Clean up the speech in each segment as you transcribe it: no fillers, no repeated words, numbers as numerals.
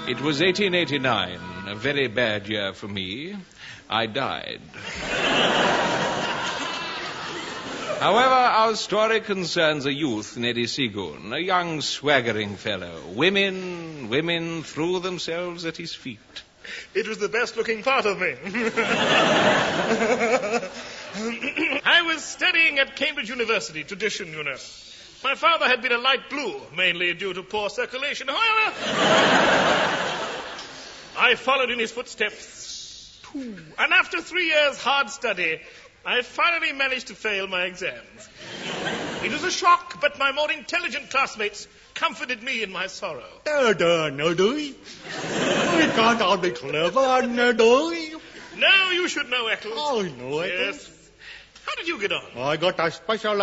It was 1889, a very bad year for me. I died. However, our story concerns a youth, Neddy Seagoon, a young, swaggering fellow. Women threw themselves at his feet. It was the best-looking part of me. I was studying at Cambridge University, tradition, you know. My father had been a light blue, mainly due to poor circulation. However, I followed in his footsteps, too. And after 3 years' hard study, I finally managed to fail my exams. It was a shock, but my more intelligent classmates comforted me in my sorrow. Neddy. We can't all be clever, Neddy. Now you should know, Eccles. I know, Eccles. Yes. How did you get on? I got a special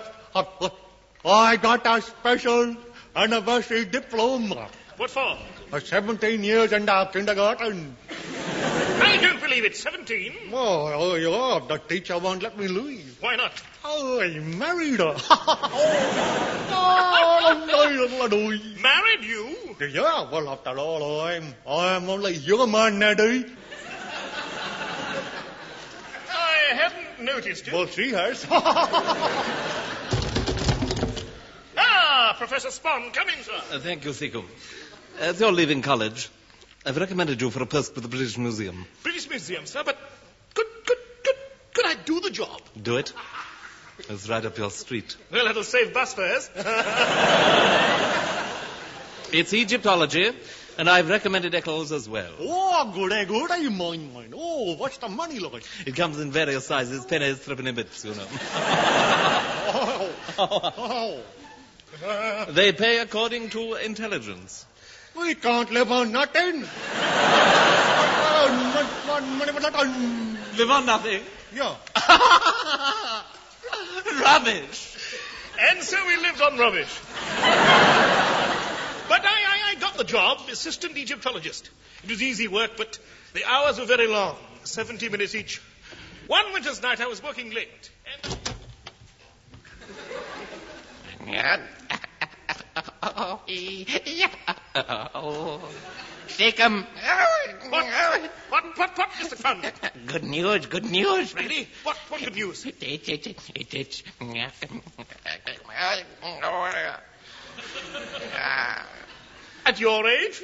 anniversary diploma. What for? 17 years in the kindergarten. I don't believe it. 17? Oh, yeah, the teacher won't let me leave. Why not? Oh, I married her. Married you? Yeah, well, after all, I'm only human, Neddy. I hadn't noticed it. Well, she has. Professor Spon, come in, sir. Thank you, Seagoon. As you're leaving college, I've recommended you for a post with the British Museum. British Museum, sir, but could I do the job? Do it. It's right up your street. Well, it'll save bus fares. It's Egyptology, and I've recommended Eccles as well. Oh, good. Mine. Oh, what's the money like? It comes in various sizes, pennies, threepenny bits, you know. Oh. They pay according to intelligence. We can't live on nothing. Live on nothing? Yeah. Rubbish. And so we lived on rubbish. But I got the job, assistant Egyptologist. It was easy work, but the hours were very long, 70 minutes each. One winter's night I was working late. Take 'em. What, Mr. Fund? Good news. Really? What good news? It's At your age?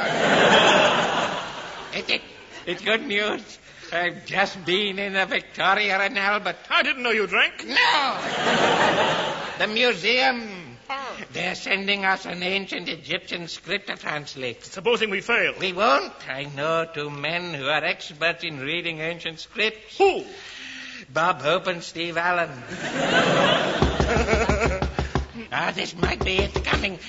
It's good news. I've just been in the Victoria and Albert. I didn't know you drank. No! The museum. They're sending us an ancient Egyptian script to translate. Supposing we fail. We won't. I know two men who are experts in reading ancient scripts. Who? Bob Hope and Steve Allen. This might be it. Coming.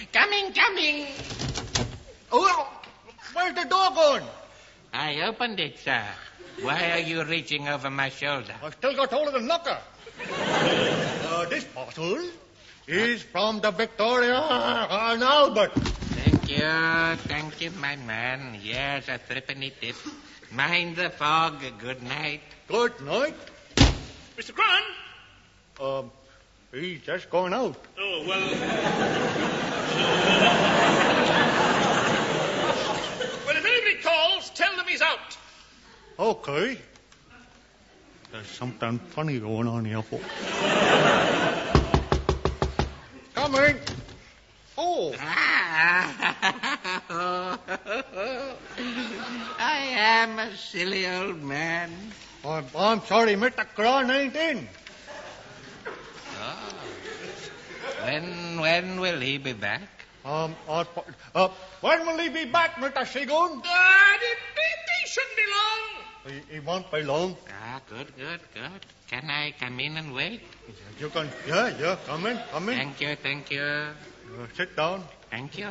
Oh, where's the door going? I opened it, sir. Why are you reaching over my shoulder? I still got hold of the knocker. This bottle is from the Victoria and Albert. Thank you, my man. Here's a threepenny tip. Mind the fog. Good night. Good night. Mr. Cron? He's just going out. Oh, well... Well, if anybody calls, tell them he's out. Okay. There's something funny going on here, folks. Coming. Oh. I am a silly old man. I'm sorry, Mr. Cron ain't in. When will he be back? When will he be back, Mr. Seagoon? He shouldn't be long. He won't be long. Good. Can I come in and wait? You can, yeah, come in. Thank you. Sit down. Thank you.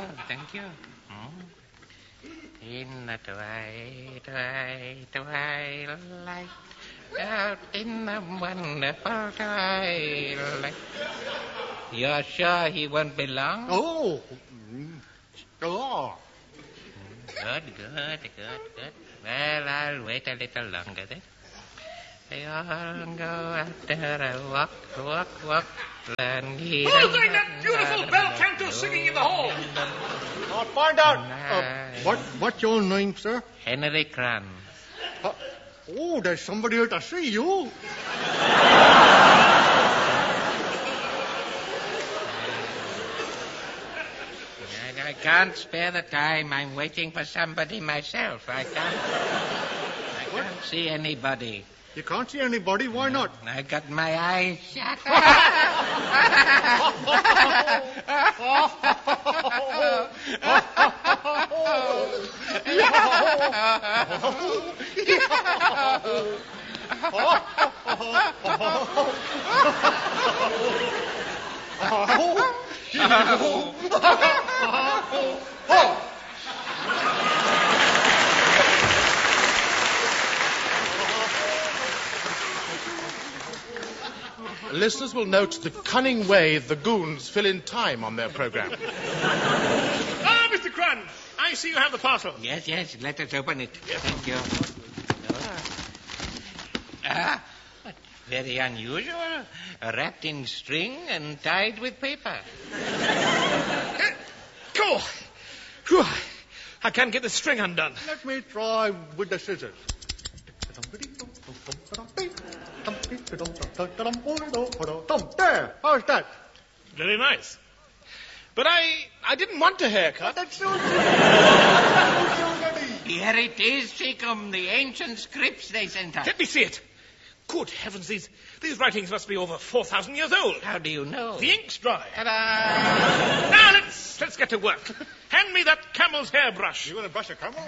In the twilight, out in the wonderful twilight. You're sure he won't be long? Oh, sure. Good. Well, I'll wait a little longer then. They all go after a walk. Who's doing that beautiful bel canto singing in the hall? I'll find out. What's your name, sir? Henry Cran. Oh, there's somebody here to see you. I can't spare the time. I'm waiting for somebody myself. I can't see anybody. You can't see anybody? Why not? I got my eyes shut. Listeners will note the cunning way the goons fill in time on their program. Ah, Mr. Cran, I see you have the parcel. Yes, let us open it. Thank you. Very unusual. Wrapped in string and tied with paper. Cool. Whew. I can't get the string undone. Let me try with the scissors. There, how's that? Very nice. But I didn't want a haircut. That's so Here it is, Seacombe, the ancient scripts they sent us. Let me see it. Good heavens, these writings must be over 4,000 years old. How do you know? The ink's dry. Ta-da! Now let's get to work. Hand me that camel's hairbrush. You want to brush a camel?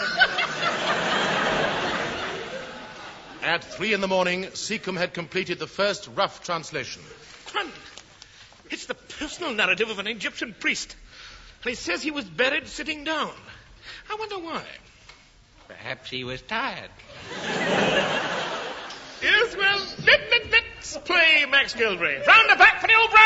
At 3 a.m, Seacombe had completed the first rough translation. Cran, it's the personal narrative of an Egyptian priest. And it says he was buried sitting down. I wonder why. Perhaps he was tired. Yes, well, let's play Max Gilray. Round the back for the old